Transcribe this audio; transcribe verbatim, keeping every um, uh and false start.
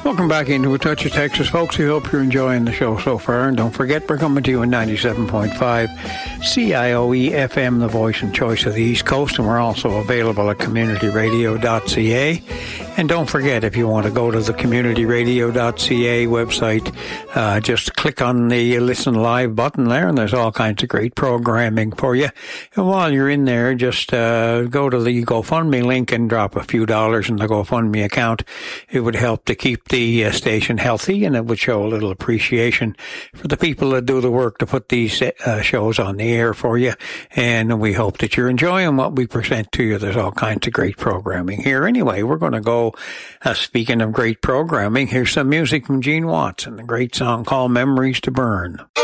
Welcome back into A Touch of Texas, folks. We hope you're enjoying the show so far. And don't forget, we're coming to you in ninety-seven point five C I O E F M, the voice and choice of the East Coast. And we're also available at community radio dot c a. And don't forget, if you want to go to the community radio dot c a website, uh, just click on the Listen Live button there, and there's all kinds of great programming for you. And while you're in there, just uh, go to the GoFundMe link and drop a few dollars in the GoFundMe account. It would help to keep the uh, station healthy, and it would show a little appreciation for the people that do the work to put these uh, shows on the air for you. And we hope that you're enjoying what we present to you. There's all kinds of great programming here. Anyway, we're going to go, uh, speaking of great programming, here's some music from Gene Watts and the great song called Memories to Burn.